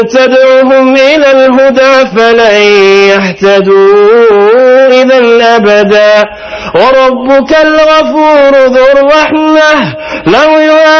تدعوهم إلى الهدى فلن يهتدوا إذا أبدا وربك الغفور ذو الرحمة لو